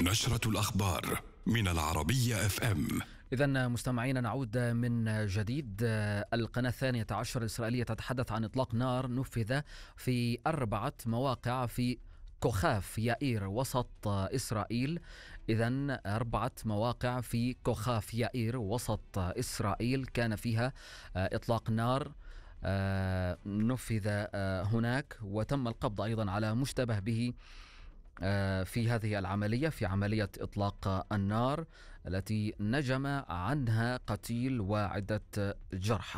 نشرة الأخبار من العربية FM. إذن مستمعينا نعود من جديد. القناة 12 الإسرائيلية تتحدث عن إطلاق نار نفذ في 4 مواقع في كوخاف يائير وسط إسرائيل. إذن 4 مواقع في كوخاف يائير وسط إسرائيل كان فيها إطلاق نار نفذ هناك، وتم القبض أيضا على مشتبه به في هذه العملية، في عملية إطلاق النار التي نجم عنها قتيل وعدة جرحى.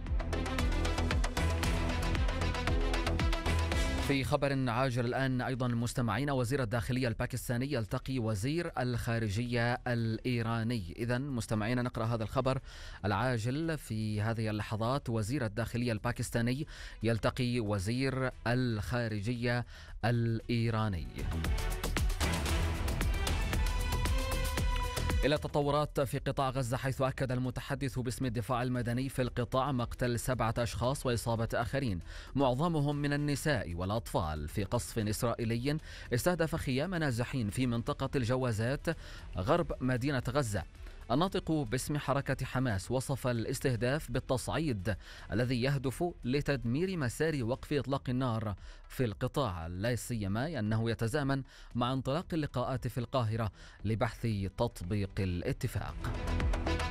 في خبر عاجل الآن أيضا مستمعين، وزير الداخلية الباكستاني يلتقي وزير الخارجية الإيراني. إذن مستمعين نقرأ هذا الخبر العاجل في هذه اللحظات. وزير الداخلية الباكستاني يلتقي وزير الخارجية الإيراني. إلى تطورات في قطاع غزة، حيث أكد المتحدث باسم الدفاع المدني في القطاع مقتل 7 أشخاص وإصابة آخرين معظمهم من النساء والأطفال في قصف إسرائيلي استهدف خيام نازحين في منطقة الجوازات غرب مدينة غزة. الناطق باسم حركة حماس وصف الاستهداف بالتصعيد الذي يهدف لتدمير مسار وقف إطلاق النار في القطاع، لا سيما أنه يتزامن مع انطلاق اللقاءات في القاهرة لبحث تطبيق الاتفاق.